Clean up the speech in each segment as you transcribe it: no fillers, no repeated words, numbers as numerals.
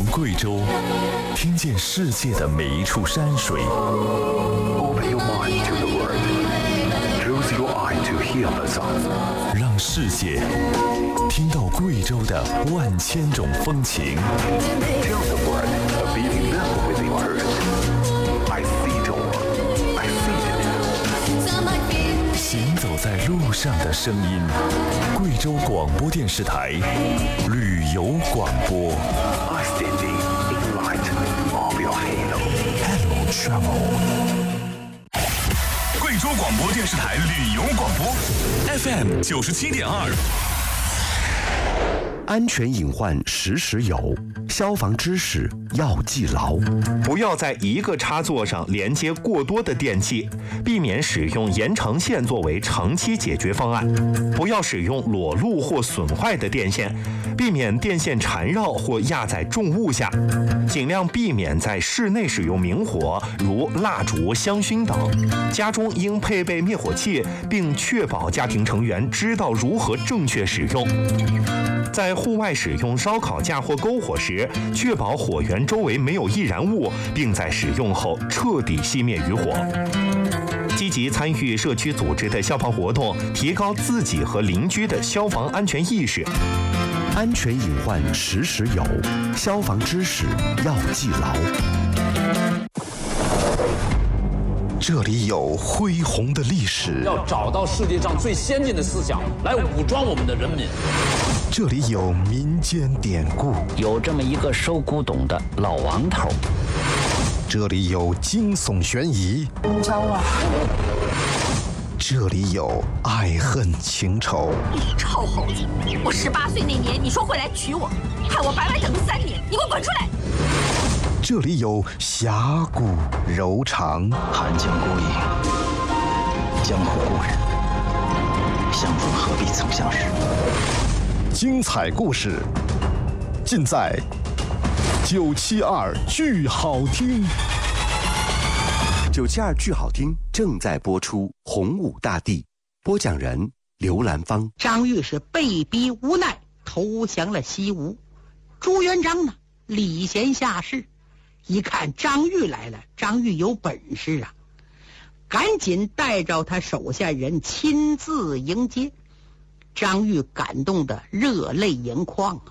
贵州，听见世界的每一处山水。 Open your mind to the world. Close your eye to hear the sound. 让世界听到贵州的万千种风情。 Feel the world a beating level with your heart. I see it all. I feel it. 行走在路上的声音，贵州广播电视台旅游广播。 I stand in the light of your halo. Hello Travel。 贵州广播电视台旅游广播 FM 97.2。 安全隐患时时有，消防知识要记牢。 不要在一个插座上连接过多的电器，避免使用延长线作为长期解决方案。不要使用裸露或损坏的电线，避免电线缠绕或压在重物下。尽量避免在室内使用明火，如蜡烛、香薰等。家中应配备灭火器，并确保家庭成员知道如何正确使用。在户外使用烧烤架或篝火时，确保火源周围没有易燃物，并在使用后彻底熄灭余火。积极参与社区组织的消防活动，提高自己和邻居的消防安全意识。 安全隐患时时有，消防知识要记牢。这里有恢宏的历史， 要找到世界上最先进的思想来武装我们的人民。 这里有民间典故， 有这么一个收古董的老王头。 这里有惊悚悬疑， 你找我？ 这里有爱恨情仇。 你臭猴子！我18岁那年你说会来娶我，害我白白等了3年，你给我滚出来！ 这里有侠骨柔肠， 寒江孤影，江湖故人，相逢何必曾相识。 精彩故事尽在972剧好听。972剧好听正在播出。洪武大帝，播讲人刘兰芳。 张玉是被逼无奈投降了西吴。朱元璋呢，礼贤下士，一看张玉来了，张玉有本事啊，赶紧带着他手下人亲自迎接。张玉感动得热泪盈眶啊！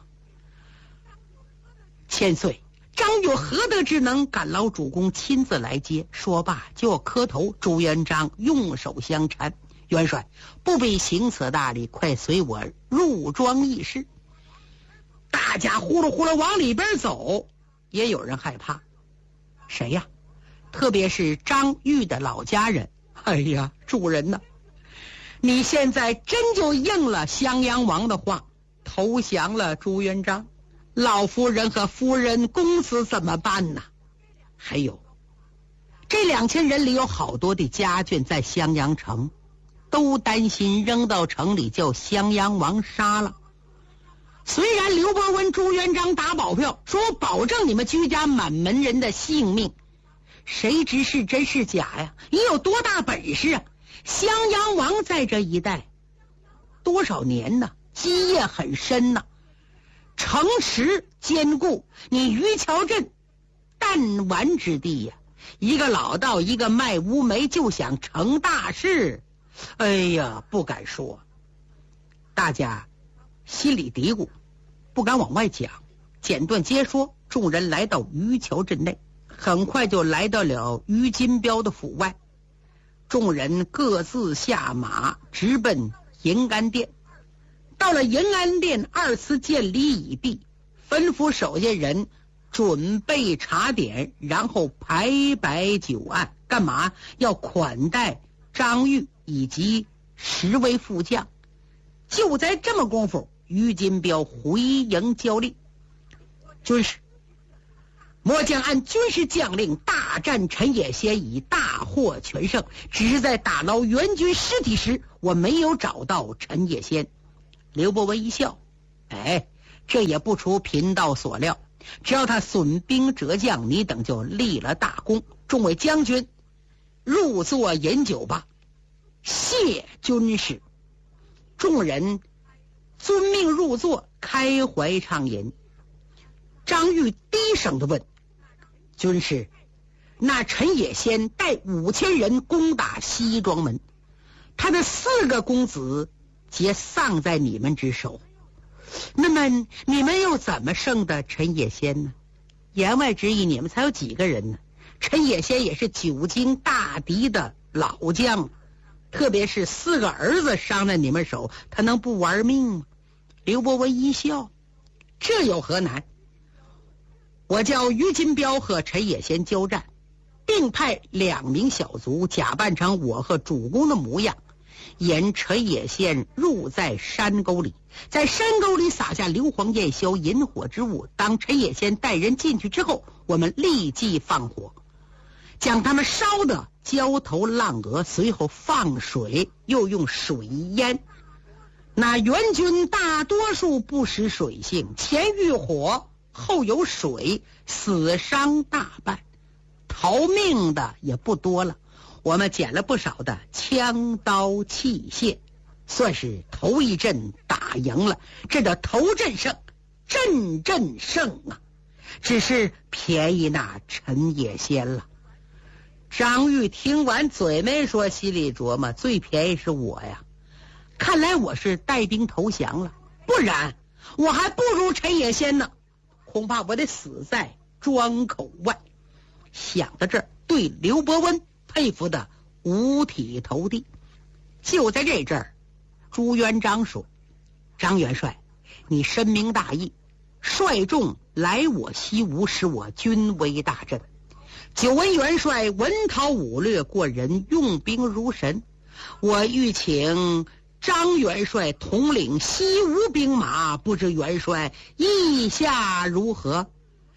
千岁，张玉何德之能，赶劳主公亲自来接。说罢就要磕头，朱元璋用手相搀：“元帅，不必行此大礼，快随我入庄议事。”大家呼噜呼噜往里边走，也有人害怕。谁呀？特别是张玉的老家人。哎呀，主人呐，你现在真就应了襄阳王的话，投降了朱元璋，老夫人和夫人公子怎么办呢？还有这2000人里有好多的家眷在襄阳城，都担心扔到城里叫襄阳王杀了。虽然刘伯温、朱元璋打保票说我保证你们居家满门人的性命，谁知是真是假呀？你有多大本事啊？襄阳王在这一带多少年呢？基业很深呢，城池坚固，你余桥镇弹丸之地呀，一个老道，一个卖乌梅，就想成大事，哎呀，不敢说。大家心里嘀咕，不敢往外讲。简短接说，众人来到余桥镇内，很快就来到了于金彪的府外。众人各自下马，直奔银安殿。到了银安殿，二次见礼已毕，吩咐手下人准备茶点，然后排摆酒案。干嘛？要款待张玉以及10位副将。就在这么功夫，于金彪回营交令：军师，末将按军事将令大战陈野先，已大获全胜，只是在打捞援军尸体时，我没有找到陈野先。刘伯温一笑：哎，这也不出贫道所料，只要他损兵折将，你等就立了大功。众位将军，入座饮酒吧。谢军师。众人遵命入座，开怀畅饮。 张玉低声地问：军师，那陈野先带5000人攻打西庄门，他的4个公子皆丧在你们之手，那么你们又怎么胜的陈野先呢？言外之意，你们才有几个人呢？陈野先也是久经大敌的老将，特别是4个儿子伤在你们手，他能不玩命吗？刘伯温一笑：这有何难？我叫于金彪和陈野先交战，并派2名小卒假扮成我和主公的模样，引陈野先入在山沟里，在山沟里撒下硫磺焰硝引火之物。当陈野先带人进去之后，我们立即放火，将他们烧得焦头烂额，随后放水，又用水淹。那援军大多数不识水性，前遇火后有水，死伤大半，逃命的也不多了。我们捡了不少的枪刀器械，算是头一阵打赢了。这叫头阵胜，阵阵胜啊！只是便宜那陈野先了。张玉听完嘴没说，心里琢磨：最便宜是我呀！看来我是带兵投降了，不然我还不如陈野先呢，恐怕我得死在庄口外。想到这儿，对刘伯温佩服的五体投地。就在这阵儿，朱元璋说：张元帅，你深明大义，率众来我西吴，使我军威大振。久闻元帅文韬武略过人，用兵如神，我欲请张元帅统领西吴兵马，不知元帅意下如何？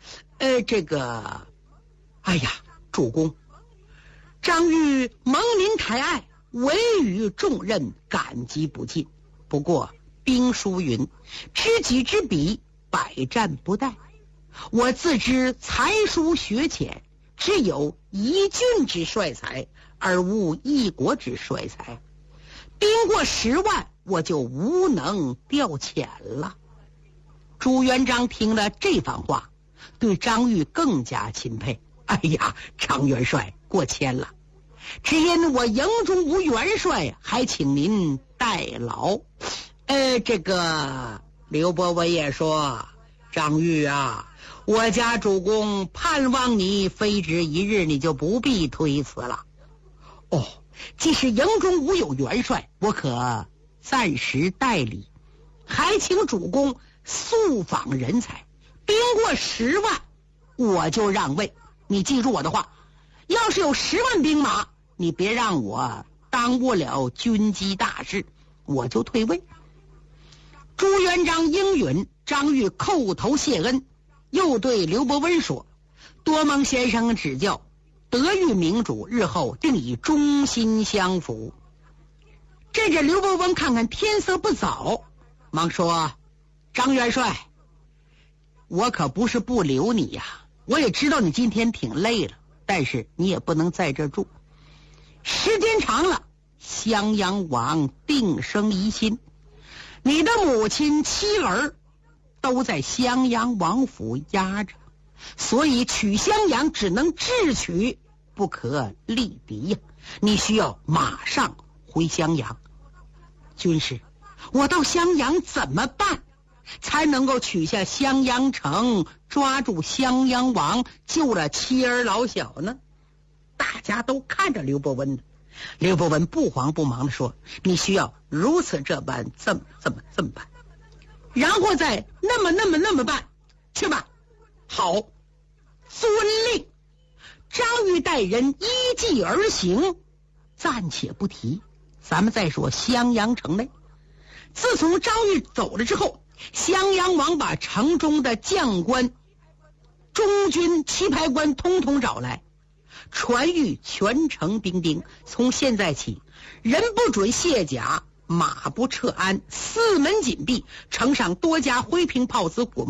哎呀，主公，张玉蒙您抬爱，委予重任，感激不尽。不过兵书云：知己知彼，百战不殆。我自知才疏学浅，只有一郡之帅才，而无一国之帅才。兵过10万，我就无能调遣了。朱元璋听了这番话，对张玉更加钦佩。哎呀，张元帅过谦了，只因我营中无元帅，还请您代劳。刘伯温也说：张玉啊，我家主公盼望你非止一日，你就不必推辞了。哦，即使营中无有元帅，我可暂时代理，还请主公速访人才。兵过10万，我就让位。你记住我的话，要是有10万兵马，你别让我当不了军机大事，我就退位。朱元璋应允，张玉叩头谢恩，又对刘伯温说：多蒙先生指教，德育明主，日后定以忠心相辅。这刘伯温看看天色不早，忙说：张元帅，我可不是不留你呀，我也知道你今天挺累了，但是你也不能在这住，时间长了，襄阳王定生疑心，你的母亲妻儿都在襄阳王府压着，所以取襄阳只能智取，不可力敌呀。你需要马上回襄阳。军师，我到襄阳怎么办才能够取下襄阳城，抓住襄阳王，救了妻儿老小呢？大家都看着刘伯温呢。刘伯温不慌不忙地说：你需要如此这般，这么办，然后再那么办，去吧。好，遵令。张玉带人依计而行。暂且不提，咱们再说襄阳城内。自从张玉走了之后，襄阳王把城中的将官、中军、棋牌官通通找来，传谕全城兵丁，从现在起，人不准卸甲，马不撤鞍，4门紧闭，城上多加灰瓶炮子火